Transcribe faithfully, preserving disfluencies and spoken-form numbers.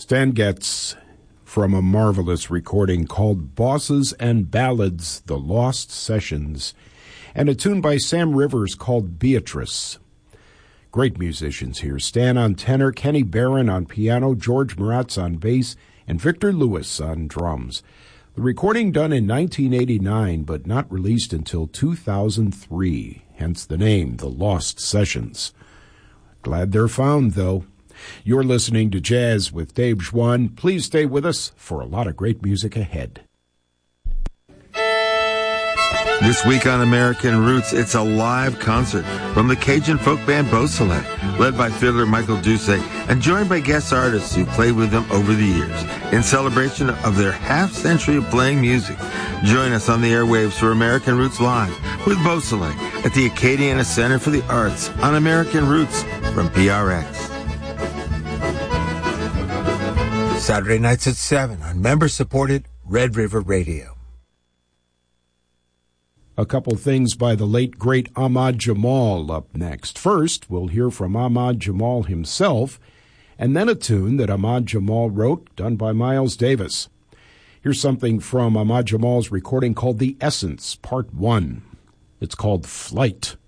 Stan Getz from a marvelous recording called Bosses and Ballads, The Lost Sessions, and a tune by Sam Rivers called Beatrice. Great musicians here. Stan on tenor, Kenny Barron on piano, George Maratz on bass, and Victor Lewis on drums. The recording done in nineteen eighty-nine, but not released until two thousand three, hence the name, The Lost Sessions. Glad they're found, though. You're listening to Jazz with Dave Schwann. Please stay with us for a lot of great music ahead. This week on American Roots, it's a live concert from the Cajun folk band Beausoleil, led by fiddler Michael Doucet, and joined by guest artists who played with them over the years. In celebration of their half-century of playing music, join us on the airwaves for American Roots Live with Beausoleil at the Acadiana Center for the Arts on American Roots from P R X. Saturday nights at seven on member-supported Red River Radio. A couple things by the late, great Ahmad Jamal up next. First, we'll hear from Ahmad Jamal himself, and then a tune that Ahmad Jamal wrote, done by Miles Davis. Here's something from Ahmad Jamal's recording called The Essence, Part one. It's called Flight.